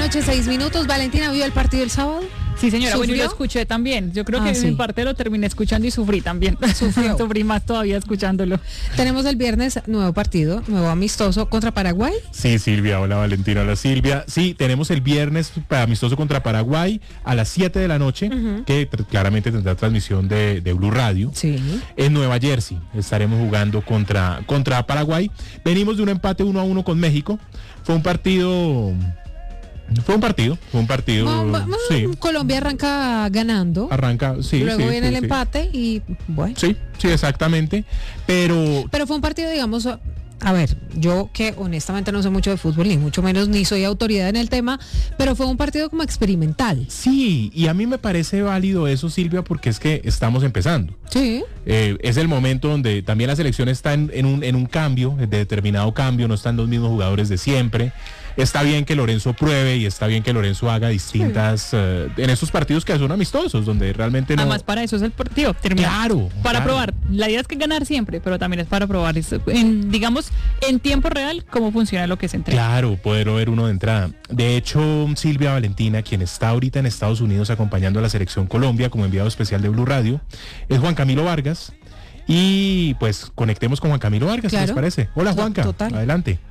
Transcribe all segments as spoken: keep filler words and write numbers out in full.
noche, seis minutos. Valentina, ¿vio el partido el sábado? Sí, señora, bueno, yo ¿Sufrió? lo escuché también. Yo creo Ah, que sí. en parte lo terminé escuchando y sufrí también. Sufrió. Sufrí más todavía escuchándolo. Tenemos el viernes nuevo partido, nuevo amistoso contra Paraguay. Sí, Silvia, hola Valentina, hola Silvia. Sí, tenemos el viernes amistoso contra Paraguay a las siete de la noche, uh-huh. que tr- claramente tendrá transmisión de, de Blue Radio. Sí. En Nueva Jersey estaremos jugando contra, contra Paraguay. Venimos de un empate uno a uno con México. Fue un partido... Fue un partido, fue un partido, Bueno, bueno, sí. Colombia arranca ganando. Arranca, sí. Luego sí, viene sí, el sí. empate y bueno. Sí, sí, exactamente. Pero... Pero fue un partido, digamos, a ver, yo que honestamente no sé mucho de fútbol, ni mucho menos, ni soy autoridad en el tema, pero fue un partido como experimental. Sí, y a mí me parece válido eso, Silvia, porque es que estamos empezando. Sí. Eh, es el momento donde también la selección está en, en, un, en un cambio, de determinado cambio, no están los mismos jugadores de siempre. Está bien que Lorenzo pruebe y está bien que Lorenzo haga distintas sí. uh, en estos partidos que son amistosos, donde realmente no... Además, para eso es el partido, terminar. Claro. Para claro. probar. La idea es que ganar siempre, pero también es para probar, en, digamos, en tiempo real, cómo funciona lo que se entrega. Claro, poder ver uno de entrada. De hecho, Silvia Valentina, quien está ahorita en Estados Unidos acompañando a la selección Colombia como enviado especial de Blue Radio, es Juan Camilo Vargas. Y pues conectemos con Juan Camilo Vargas, claro. ¿Qué les parece? Hola, Juanca. Total. Adelante.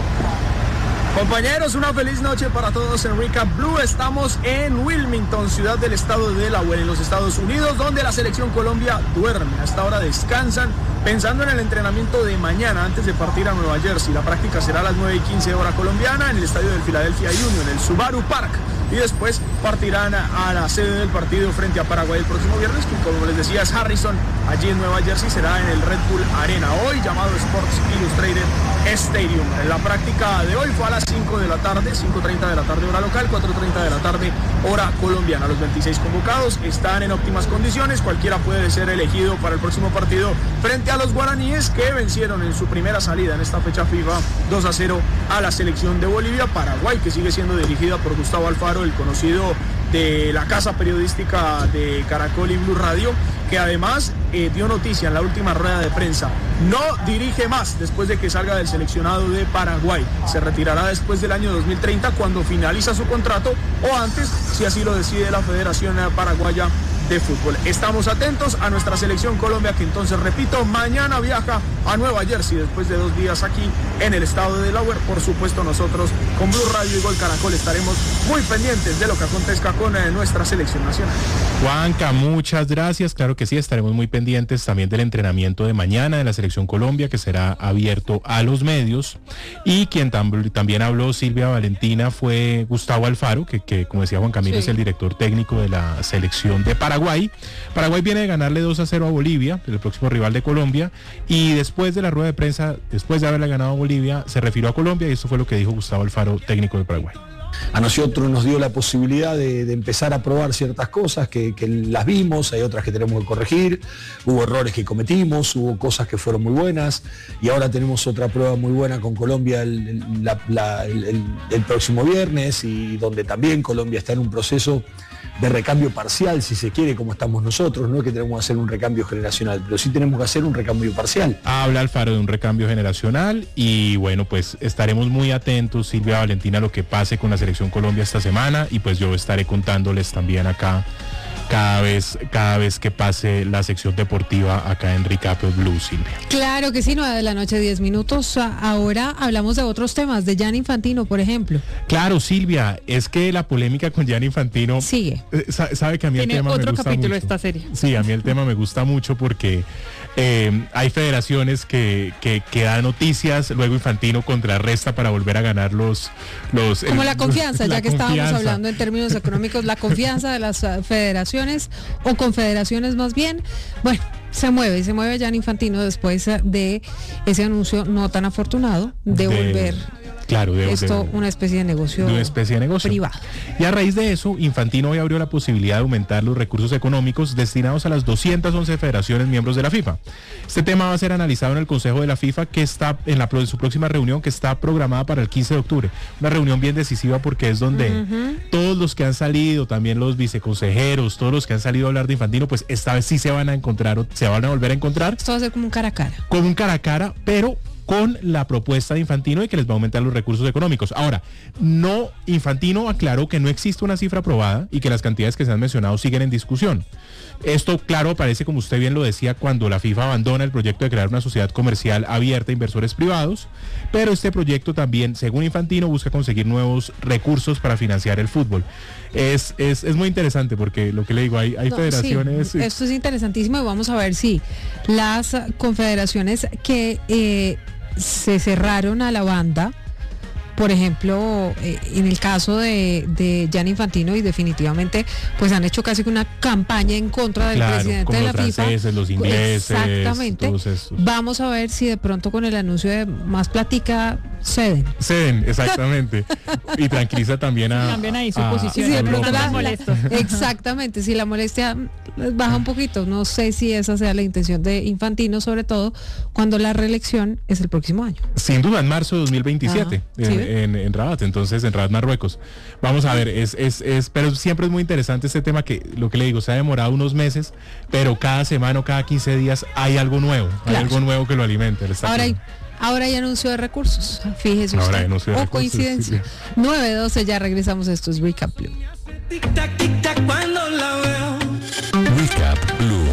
Compañeros, una feliz noche para todos en Recap Blue. Estamos en Wilmington, ciudad del estado de Delaware, en los Estados Unidos, donde la selección Colombia duerme. Hasta ahora descansan, pensando en el entrenamiento de mañana antes de partir a Nueva Jersey. La práctica será a las nueve y quince hora colombiana en el estadio del Philadelphia Union, el Subaru Park. Y después partirán a la sede del partido frente a Paraguay el próximo viernes, que como les decía es Harrison, allí en Nueva Jersey, será en el Red Bull Arena, hoy llamado Sports Illustrated Stadium. La práctica de hoy fue a las cinco de la tarde, cinco treinta de la tarde hora local, cuatro treinta de la tarde hora colombiana. Los veintiséis convocados están en óptimas condiciones, cualquiera puede ser elegido para el próximo partido frente a los guaraníes, que vencieron en su primera salida en esta fecha FIFA dos a cero a la selección de Bolivia. Paraguay, que sigue siendo dirigida por Gustavo Alfaro, el conocido de la casa periodística de Caracol y Blue Radio, que además eh, dio noticia en la última rueda de prensa. No dirige más después de que salga del seleccionado de Paraguay. Se retirará después del año dos mil treinta, cuando finaliza su contrato, o antes, si así lo decide la Federación Paraguaya de Fútbol. Estamos atentos a nuestra selección Colombia, que entonces, repito, mañana viaja a Nueva Jersey después de dos días aquí en el estado de Delaware. Por supuesto, nosotros con Blue Radio y Gol Caracol estaremos muy pendientes de lo que acontezca con eh, nuestra selección nacional. Juanca, muchas gracias. Claro que sí, estaremos muy pendientes también del entrenamiento de mañana de la selección Colombia, que será abierto a los medios. Y quien tam- también habló, Silvia Valentina, fue Gustavo Alfaro, que, que como decía Juan Camilo, sí. es el director técnico de la selección de Paraguay. Paraguay. Paraguay viene de ganarle dos a cero a Bolivia, el próximo rival de Colombia, y después de la rueda de prensa, después de haberle ganado a Bolivia, se refirió a Colombia, y eso fue lo que dijo Gustavo Alfaro, técnico de Paraguay. A nosotros nos dio la posibilidad de, de empezar a probar ciertas cosas que, que las vimos, hay otras que tenemos que corregir, hubo errores que cometimos, hubo cosas que fueron muy buenas, y ahora tenemos otra prueba muy buena con Colombia el, el, la, la, el, el, el próximo viernes, y donde también Colombia está en un proceso de recambio parcial, si se quiere, como estamos nosotros. No es que tenemos que hacer un recambio generacional, pero sí tenemos que hacer un recambio parcial. Habla Alfaro de un recambio generacional, y bueno, pues estaremos muy atentos, Silvia Valentina, a lo que pase con la selección Colombia esta semana, y pues yo estaré contándoles también acá cada vez, cada vez que pase la sección deportiva acá en Recap Blue, Silvia. Claro que sí, nueve de la noche, diez minutos. Ahora hablamos de otros temas, de Gianni Infantino, por ejemplo. Claro, Silvia, es que la polémica con Gianni Infantino sigue. Eh, sabe que a mí Tiene el tema otro me gusta capítulo mucho. de esta serie. Sí, a mí el tema me gusta mucho porque eh, hay federaciones que, que, que dan noticias, luego Infantino contrarresta para volver a ganar los... los Como el, la confianza, la ya que confianza. estábamos hablando en términos económicos, la confianza de las uh, federaciones o confederaciones más bien. Bueno, se mueve, se mueve Gianni Infantino después de ese anuncio no tan afortunado de, de volver claro, de, esto de, una especie de negocio, de una especie de negocio privado. Y a raíz de eso, Infantino hoy abrió la posibilidad de aumentar los recursos económicos destinados a las doscientas once federaciones miembros de la FIFA. Este tema va a ser analizado en el Consejo de la FIFA, que está en la su próxima reunión, que está programada para el quince de octubre. Una reunión bien decisiva porque es donde uh-huh. todos los que han salido, también los viceconsejeros, todos los que han salido a hablar de Infantino, pues esta vez sí se van a encontrar, o se van a volver a encontrar. Esto va a ser como un cara a cara. Como un cara a cara, pero con la propuesta de Infantino de que les va a aumentar los recursos económicos. Ahora, no, Infantino aclaró que no existe una cifra aprobada y que las cantidades que se han mencionado siguen en discusión. Esto, claro, aparece, como usted bien lo decía, cuando la FIFA abandona el proyecto de crear una sociedad comercial abierta a inversores privados, pero este proyecto también, según Infantino, busca conseguir nuevos recursos para financiar el fútbol. Es, es, es muy interesante porque lo que le digo, hay, hay no, federaciones... Sí, esto es interesantísimo y vamos a ver si las confederaciones que eh, se cerraron a la banda, por ejemplo, eh, en el caso de, de Gianni Infantino, y definitivamente pues han hecho casi que una campaña en contra del claro, presidente de la los FIFA. Franceses, los ingleses, exactamente. Vamos a ver si de pronto con el anuncio de más platica ceden. Ceden, exactamente. Y tranquiliza también a... Cambian ahí su a, posición. Sí, de pronto la, la, molesto. Exactamente, si la molestia baja un poquito. No sé si esa sea la intención de Infantino, sobre todo cuando la reelección es el próximo año. Sin duda, en marzo de dos mil veintisiete. Ah, ¿sí? en, en, en Rabat, entonces en Rabat, Marruecos. Vamos a ver, es, es, es, pero siempre es muy interesante este tema que, lo que le digo, se ha demorado unos meses, pero cada semana o cada quince días hay algo nuevo, hay claro. algo nuevo que lo alimenta. Ahora hay, ahora hay anuncio de recursos, fíjese ahora usted, o recursos, coincidencia. Sí. nueve doce, ya regresamos a esto, es Recap Blue. Recap Blue.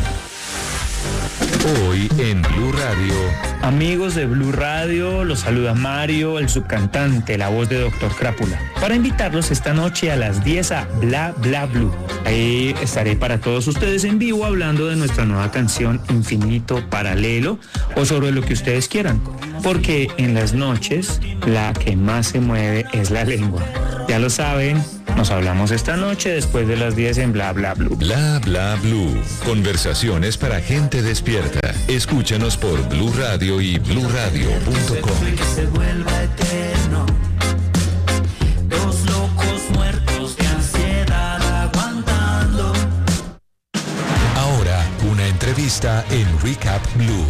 Hoy en Blue Radio. Amigos de Blue Radio, los saluda Mario, el subcantante, la voz de Doctor Crápula, para invitarlos esta noche a las diez a Bla Bla Blue. Ahí estaré para todos ustedes en vivo hablando de nuestra nueva canción Infinito Paralelo o sobre lo que ustedes quieran, porque en las noches la que más se mueve es la lengua. Ya lo saben. Nos hablamos esta noche después de las diez en Bla Bla Blue. Bla Bla Blue. Conversaciones para gente despierta. Escúchanos por Blue Radio y blue radio punto com. Que se vuelva eterno. Dos locos muertos de ansiedad aguantando. Ahora, una entrevista en Recap Blue.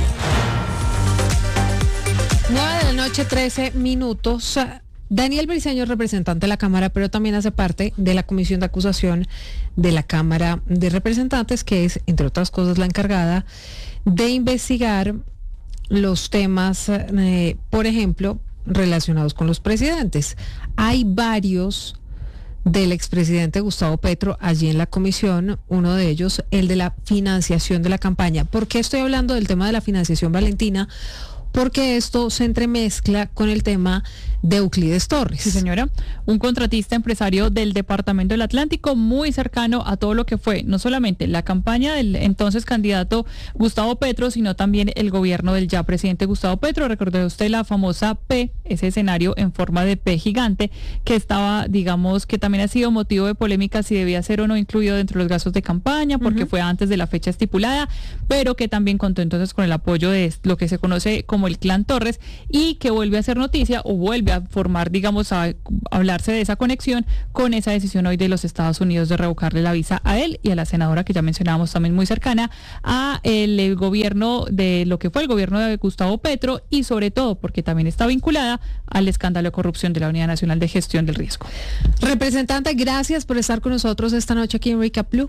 nueve de la noche, trece minutos. Daniel Briceño, representante de la Cámara, pero también hace parte de la Comisión de Acusación de la Cámara de Representantes, que es, entre otras cosas, la encargada de investigar los temas, eh, por ejemplo, relacionados con los presidentes. Hay varios del expresidente Gustavo Petro allí en la comisión, uno de ellos, el de la financiación de la campaña. ¿Por qué estoy hablando del tema de la financiación, Valentina? Porque esto se entremezcla con el tema de Euclides Torres. Sí, señora. Un contratista empresario del Departamento del Atlántico, muy cercano a todo lo que fue no solamente la campaña del entonces candidato Gustavo Petro, sino también el gobierno del ya presidente Gustavo Petro. Recordó usted la famosa P, ese escenario en forma de P gigante, que estaba, digamos, que también ha sido motivo de polémica si debía ser o no incluido dentro de los gastos de campaña, porque uh-huh. fue antes de la fecha estipulada, pero que también contó entonces con el apoyo de lo que se conoce como el clan Torres, y que vuelve a ser noticia o vuelve a formar, digamos, a, a hablarse de esa conexión con esa decisión hoy de los Estados Unidos de revocarle la visa a él y a la senadora que ya mencionábamos también muy cercana a el, el gobierno de lo que fue el gobierno de Gustavo Petro, y sobre todo porque también está vinculada al escándalo de corrupción de la Unidad Nacional de Gestión del Riesgo. Representante, gracias por estar con nosotros esta noche aquí en Recap Blue.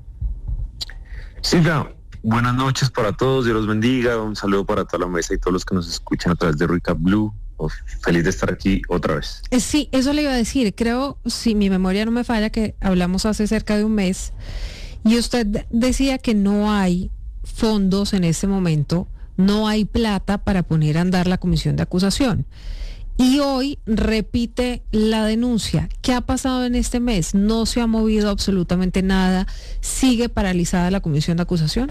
Silvia, buenas noches para todos, Dios los bendiga, un saludo para toda la mesa y todos los que nos escuchan a través de Recap Blue. Oh, feliz de estar aquí otra vez. Sí, eso le iba a decir, creo, si mi memoria no me falla, que hablamos hace cerca de un mes y usted decía que no hay fondos en este momento, no hay plata para poner a andar la comisión de acusación. Y hoy repite la denuncia. ¿Qué ha pasado en este mes? ¿No se ha movido absolutamente nada? ¿Sigue paralizada la comisión de acusación?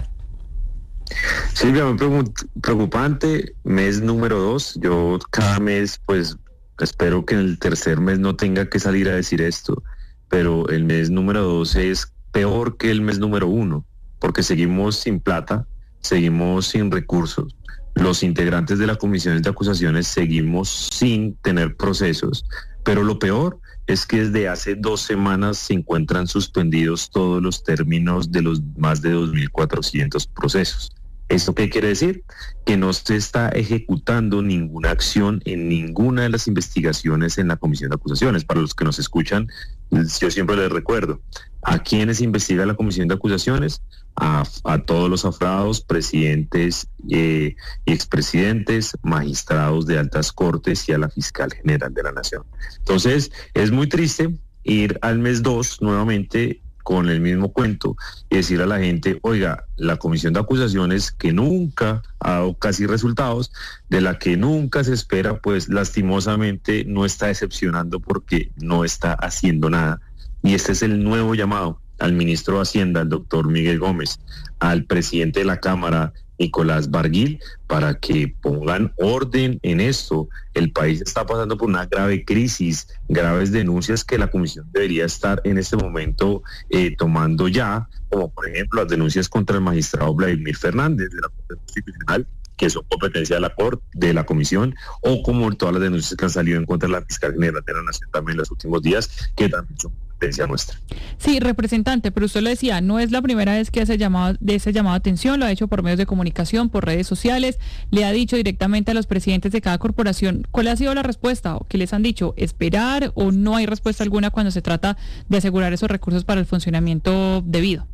Silvia, muy preocupante, mes número dos. Yo cada mes, pues, espero que en el tercer mes no tenga que salir a decir esto, pero el mes número dos es peor que el mes número uno, porque seguimos sin plata, seguimos sin recursos. Los integrantes de las comisiones de acusaciones seguimos sin tener procesos, pero lo peor es que desde hace dos semanas se encuentran suspendidos todos los términos de los más de dos mil cuatrocientos procesos. ¿Esto qué quiere decir? Que no se está ejecutando ninguna acción en ninguna de las investigaciones en la Comisión de Acusaciones. Para los que nos escuchan, yo siempre les recuerdo, ¿a quiénes investiga la Comisión de Acusaciones? A, a todos los afrados, presidentes eh, y expresidentes, magistrados de altas cortes y a la fiscal general de la Nación. Entonces, es muy triste ir al mes dos nuevamente con el mismo cuento y decir a la gente, oiga, la Comisión de Acusaciones que nunca ha dado casi resultados, de la que nunca se espera, pues lastimosamente no está decepcionando porque no está haciendo nada. Y este es el nuevo llamado al ministro de Hacienda, el doctor Miguel Gómez, al presidente de la Cámara, Nicolás Barguil, para que pongan orden en esto. El país está pasando por una grave crisis, graves denuncias que la comisión debería estar en este momento eh, tomando ya, como por ejemplo las denuncias contra el magistrado Vladimir Fernández de la Corte Constitucional, que son competencia de la Corte, de la Comisión, o como todas las denuncias que han salido en contra de la Fiscal General de la Nación también en los últimos días, que también son competencia nuestra. Sí, representante, pero usted lo decía, no es la primera vez que hace llamado, de ese llamado a atención, lo ha hecho por medios de comunicación, por redes sociales, le ha dicho directamente a los presidentes de cada corporación. ¿Cuál ha sido la respuesta? ¿Qué les han dicho? ¿Esperar o no hay respuesta alguna cuando se trata de asegurar esos recursos para el funcionamiento debido?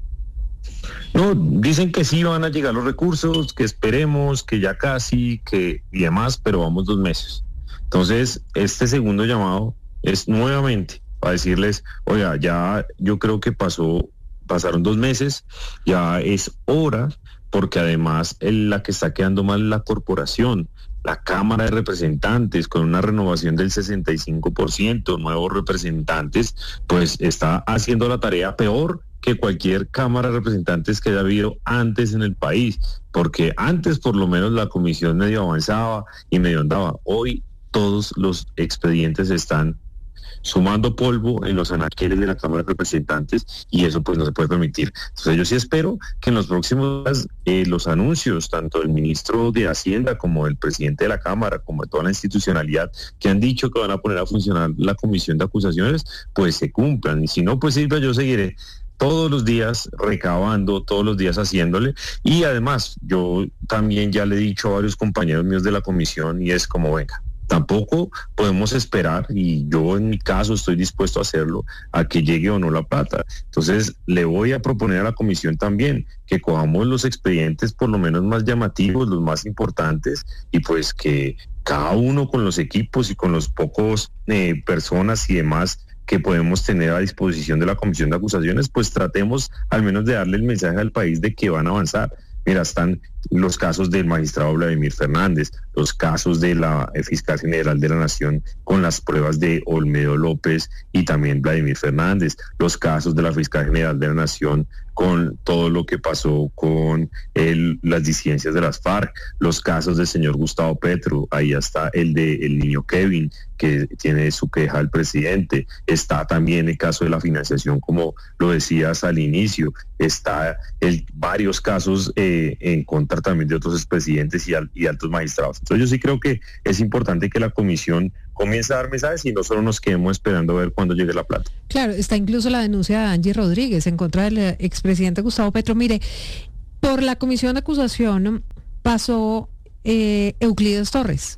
No, dicen que sí van a llegar los recursos, que esperemos, que ya casi, que y demás, pero vamos dos meses. Entonces, este segundo llamado es nuevamente para decirles, oiga, ya yo creo que pasó, pasaron dos meses, ya es hora, porque además el, la que está quedando mal es la corporación, la Cámara de Representantes, con una renovación del sesenta y cinco por ciento, nuevos representantes, pues está haciendo la tarea peor que cualquier Cámara de Representantes que haya habido antes en el país, porque antes por lo menos la comisión medio avanzaba y medio andaba. Hoy todos los expedientes están sumando polvo en los anaqueles de la Cámara de Representantes y eso pues no se puede permitir. Entonces yo sí espero que en los próximos días eh, los anuncios, tanto del ministro de Hacienda como del presidente de la Cámara, como de toda la institucionalidad que han dicho que van a poner a funcionar la Comisión de Acusaciones, pues se cumplan. Y si no, pues Silvia, yo seguiré todos los días recabando, todos los días haciéndole. Y además, yo también ya le he dicho a varios compañeros míos de la comisión y es como, venga, tampoco podemos esperar, y yo en mi caso estoy dispuesto a hacerlo, a que llegue o no la plata. Entonces, le voy a proponer a la comisión también que cojamos los expedientes por lo menos más llamativos, los más importantes, y pues que cada uno con los equipos y con los pocos eh, personas y demás que podemos tener a disposición de la Comisión de Acusaciones, pues tratemos al menos de darle el mensaje al país de que van a avanzar. Mira, están los casos del magistrado Vladimir Fernández, los casos de la Fiscal General de la Nación con las pruebas de Olmedo López y también Vladimir Fernández, los casos de la Fiscal General de la Nación con todo lo que pasó con el, las disidencias de las FARC, los casos del señor Gustavo Petro, ahí está el de el niño Kevin, que tiene su queja al presidente, está también el caso de la financiación, como lo decías al inicio, está el, varios casos eh, en contra también de otros expresidentes y, al, y altos magistrados. Entonces yo sí creo que es importante que la comisión comience a dar mensajes y no solo nos quedemos esperando a ver cuándo llegue la plata. Claro, está incluso la denuncia de Angie Rodríguez en contra del expresidente Gustavo Petro. Mire, por la comisión de acusación pasó eh, Euclides Torres,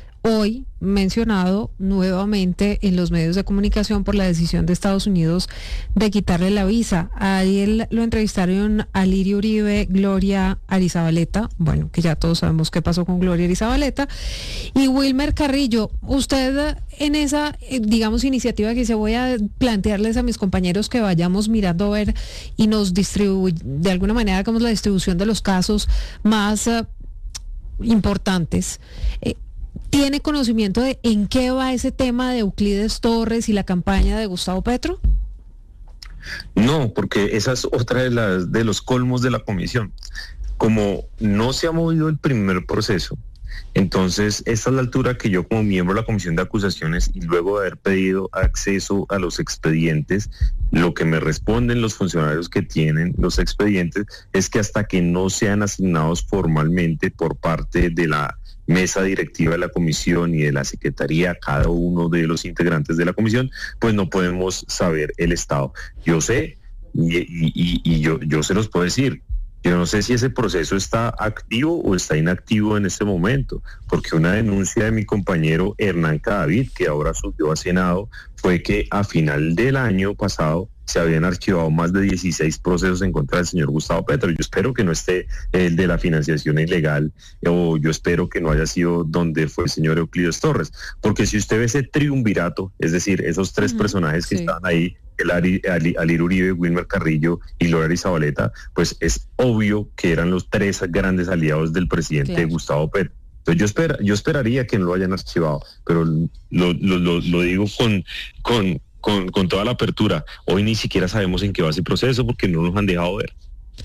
hoy mencionado nuevamente en los medios de comunicación por la decisión de Estados Unidos de quitarle la visa. A él lo entrevistaron a Lirio Uribe, Gloria Arizabaleta, bueno, que ya todos sabemos qué pasó con Gloria Arizabaleta, y Wilmer Carrillo. Usted en esa, digamos, iniciativa que dice, voy a plantearles a mis compañeros que vayamos mirando a ver y nos distribuye, de alguna manera hagamos la distribución de los casos más uh, importantes. Eh, ¿Tiene conocimiento de en qué va ese tema de Euclides Torres y la campaña de Gustavo Petro? No, porque esa es otra de las de los colmos de la comisión. Como no se ha movido el primer proceso, entonces esta es la altura que yo como miembro de la Comisión de Acusaciones y luego de haber pedido acceso a los expedientes, lo que me responden los funcionarios que tienen los expedientes es que hasta que no sean asignados formalmente por parte de la mesa directiva de la comisión y de la secretaría, cada uno de los integrantes de la comisión, pues no podemos saber el estado. Yo sé, y, y, y yo, yo se los puedo decir, Yo no sé si ese proceso está activo o está inactivo en este momento, porque una denuncia de mi compañero Hernán Cadavid, que ahora subió a Senado, fue que a final del año pasado se habían archivado más de dieciséis procesos en contra del señor Gustavo Petro. Yo espero que no esté el de la financiación ilegal, o yo espero que no haya sido donde fue el señor Euclides Torres, porque si usted ve ese triunvirato, es decir, esos tres uh-huh, personajes que sí. estaban ahí, el Ali, Ali, Alir Uribe, Wilmer Carrillo y Laura Zabaleta, pues es obvio que eran los tres grandes aliados del presidente claro. Gustavo Petro. Entonces yo espera, yo esperaría que no lo hayan archivado, pero lo, lo, lo, lo digo con, con, con, con toda la apertura. Hoy ni siquiera sabemos en qué va ese proceso porque no nos han dejado ver.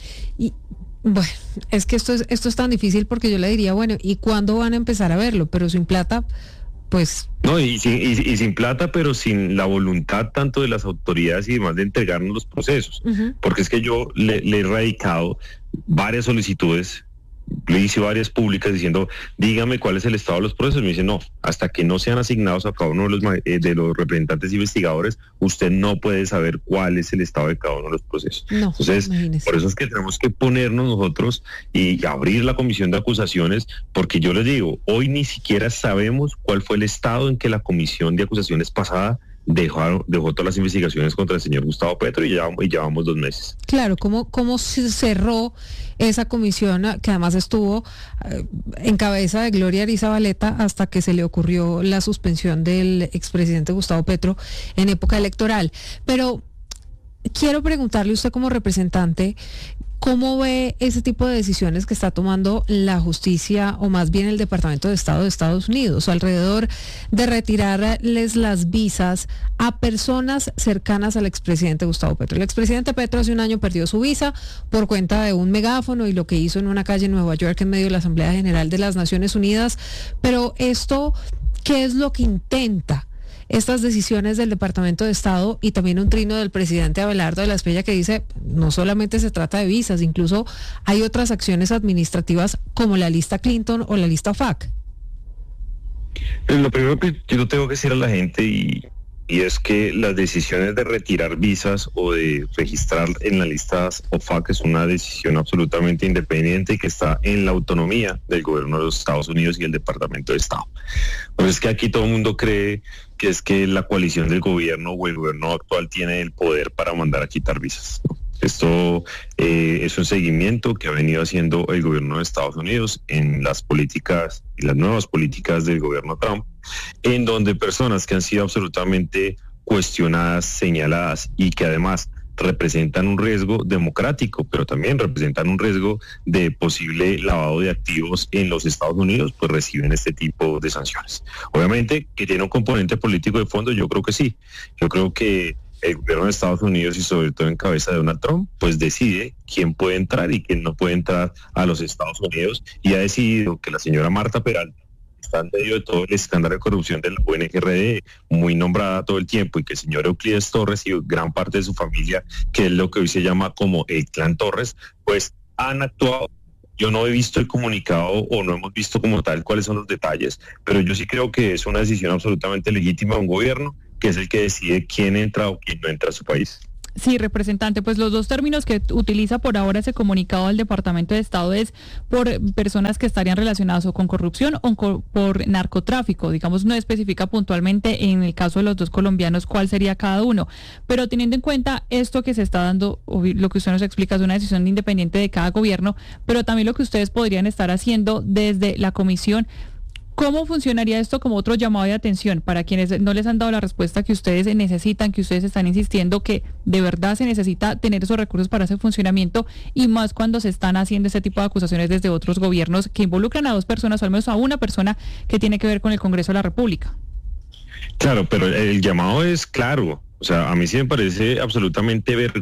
Y bueno, es que esto es, esto es tan difícil porque yo le diría, bueno, ¿y cuándo van a empezar a verlo? Pero sin plata, pues... No, y sin, y, y sin plata, pero sin la voluntad tanto de las autoridades y demás de entregarnos los procesos. Uh-huh. Porque es que yo le, le he radicado varias solicitudes, le hice varias públicas diciendo, dígame cuál es el estado de los procesos. Me dice, no, hasta que no sean asignados a cada uno de los, eh, de los representantes investigadores, usted no puede saber cuál es el estado de cada uno de los procesos. No, entonces, imagínese. Por eso es que tenemos que ponernos nosotros y abrir la comisión de acusaciones, porque yo les digo, hoy ni siquiera sabemos cuál fue el estado en que la comisión de acusaciones pasada Dejó, dejó todas las investigaciones contra el señor Gustavo Petro y llevamos, y llevamos dos meses. Claro, ¿cómo, cómo se cerró esa comisión que además estuvo eh, en cabeza de Gloria Zabaleta hasta que se le ocurrió la suspensión del expresidente Gustavo Petro en época electoral? Pero quiero preguntarle a usted como representante, ¿cómo ve ese tipo de decisiones que está tomando la justicia, o más bien el Departamento de Estado de Estados Unidos, alrededor de retirarles las visas a personas cercanas al expresidente Gustavo Petro? El expresidente Petro hace un año perdió su visa por cuenta de un megáfono y lo que hizo en una calle en Nueva York en medio de la Asamblea General de las Naciones Unidas. Pero esto, ¿qué es lo que intenta? Estas decisiones del Departamento de Estado y también un trino del presidente Abelardo de la Espriella que dice, no solamente se trata de visas, incluso hay otras acciones administrativas como la lista Clinton o la lista F A C. Lo primero que yo tengo que decir a la gente y, y es que las decisiones de retirar visas o de registrar en la lista O F A C es una decisión absolutamente independiente y que está en la autonomía del gobierno de los Estados Unidos y el Departamento de Estado. Pues es que aquí todo el mundo cree que es que la coalición del gobierno o el gobierno actual tiene el poder para mandar a quitar visas. Esto eh, es un seguimiento que ha venido haciendo el gobierno de Estados Unidos en las políticas y las nuevas políticas del gobierno Trump, en donde personas que han sido absolutamente cuestionadas, señaladas y que además representan un riesgo democrático, pero también representan un riesgo de posible lavado de activos en los Estados Unidos, pues reciben este tipo de sanciones. Obviamente que tiene un componente político de fondo, yo creo que sí. Yo creo que el gobierno de Estados Unidos y sobre todo en cabeza de Donald Trump, pues decide quién puede entrar y quién no puede entrar a los Estados Unidos, y ha decidido que la señora Marta Peralta está en medio de todo el escándalo de corrupción de la U N G R D, muy nombrada todo el tiempo, y que el señor Euclides Torres y gran parte de su familia, que es lo que hoy se llama como el clan Torres, pues han actuado. Yo no he visto el comunicado o no hemos visto como tal cuáles son los detalles, pero yo sí creo que es una decisión absolutamente legítima de un gobierno que es el que decide quién entra o quién no entra a su país. Sí, representante, pues los dos términos que utiliza por ahora ese comunicado del Departamento de Estado es por personas que estarían relacionadas o con corrupción o con, por narcotráfico. Digamos, no especifica puntualmente en el caso de los dos colombianos cuál sería cada uno. Pero teniendo en cuenta esto que se está dando, lo que usted nos explica es una decisión independiente de cada gobierno, pero también lo que ustedes podrían estar haciendo desde la comisión. ¿Cómo funcionaría esto como otro llamado de atención para quienes no les han dado la respuesta que ustedes necesitan, que ustedes están insistiendo que de verdad se necesita tener esos recursos para ese funcionamiento, y más cuando se están haciendo ese tipo de acusaciones desde otros gobiernos que involucran a dos personas o al menos a una persona que tiene que ver con el Congreso de la República? Claro, pero el llamado es claro. O sea, a mí sí me parece absolutamente ver